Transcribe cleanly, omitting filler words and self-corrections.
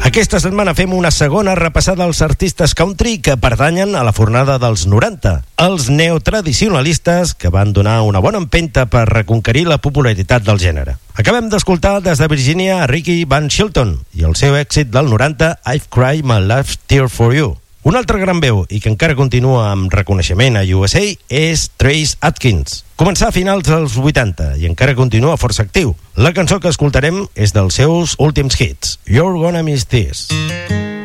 Aquesta setmana fem una segona repassada als artistes country que pertanyen a la fornada dels 90, els neotradicionalistes que van donar una bona empenta per reconquerir la popularitat del gènere. Acabem d'escoltar des de Virgínia a Ricky Van Shelton i el seu èxit del 90, I've Cried My Last Tear For You. Un altre gran veu i que encara continua amb reconeixement a USA és Trace Atkins. Començà a finals dels 80 i encara continua força actiu. La cançó que escoltarem és dels seus últims hits, You're Gonna Miss This.